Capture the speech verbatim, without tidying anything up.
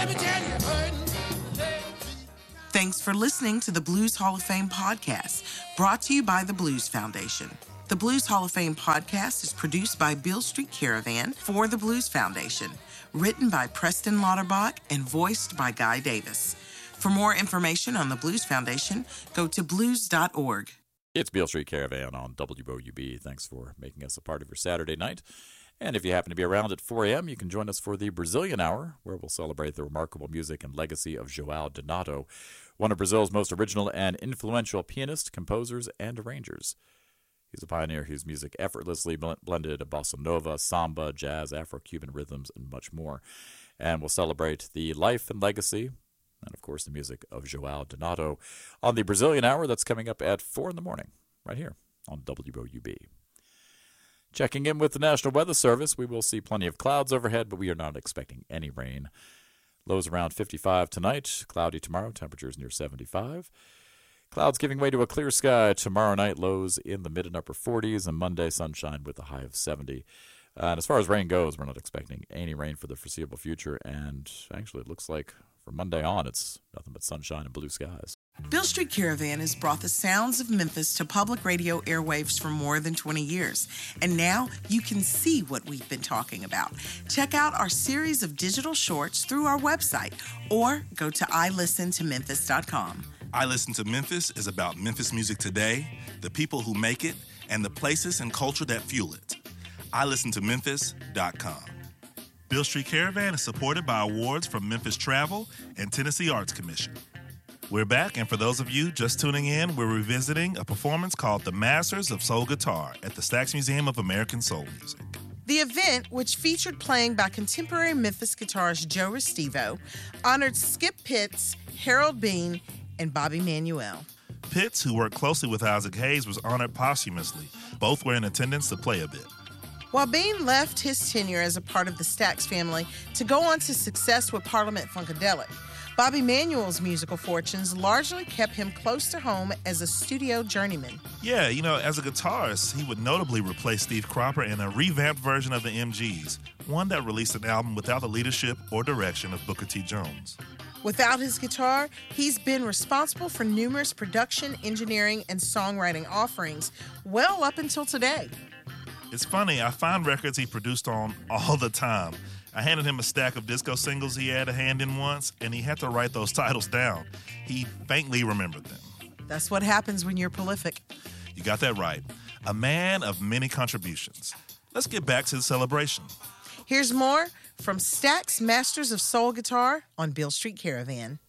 Let me tell you, hurting. Thanks for listening to the Blues Hall of Fame podcast, brought to you by the Blues Foundation. The Blues Hall of Fame podcast is produced by Beale Street Caravan for the Blues Foundation, written by Preston Lauterbach and voiced by Guy Davis. For more information on the Blues Foundation, go to blues dot org. It's Beale Street Caravan on W O U B. Thanks for making us a part of your Saturday night. And if you happen to be around at four a.m., you can join us for the Brazilian Hour, where we'll celebrate the remarkable music and legacy of João Donato, one of Brazil's most original and influential pianists, composers, and arrangers. He's a pioneer whose music effortlessly blended bossa nova, samba, jazz, Afro-Cuban rhythms, and much more. And we'll celebrate the life and legacy, and of course the music of João Donato, on the Brazilian Hour that's coming up at four in the morning, right here on W O U B. Checking in with the National Weather Service, we will see plenty of clouds overhead, but we are not expecting any rain. Lows around fifty-five tonight, cloudy tomorrow, temperatures near seventy-five. Clouds giving way to a clear sky tomorrow night, lows in the mid and upper forties, and Monday sunshine with a high of seventy. Uh, and as far as rain goes, we're not expecting any rain for the foreseeable future, and actually it looks like from Monday on it's nothing but sunshine and blue skies. Beale Street Caravan has brought the sounds of Memphis to public radio airwaves for more than twenty years. And now you can see what we've been talking about. Check out our series of digital shorts through our website or go to i listen to memphis dot com. I Listen to Memphis is about Memphis music today, the people who make it, and the places and culture that fuel it. i listen to memphis dot com. Beale Street Caravan is supported by awards from Memphis Travel and Tennessee Arts Commission. We're back, and for those of you just tuning in, we're revisiting a performance called The Masters of Soul Guitar at the Stax Museum of American Soul Music. The event, which featured playing by contemporary Memphis guitarist Joe Restivo, honored Skip Pitts, Harold Bean, and Bobby Manuel. Pitts, who worked closely with Isaac Hayes, was honored posthumously. Both were in attendance to play a bit. While Bean left his tenure as a part of the Stax family to go on to success with Parliament Funkadelic, Bobby Manuel's musical fortunes largely kept him close to home as a studio journeyman. Yeah, you know, as a guitarist, he would notably replace Steve Cropper in a revamped version of the M Gs, one that released an album without the leadership or direction of Booker T. Jones. Without his guitar, he's been responsible for numerous production, engineering, and songwriting offerings well up until today. It's funny, I find records he produced on all the time. I handed him a stack of disco singles he had a hand in once, and he had to write those titles down. He faintly remembered them. That's what happens when you're prolific. You got that right. A man of many contributions. Let's get back to the celebration. Here's more from Stax Masters of Soul Guitar on Beale Street Caravan.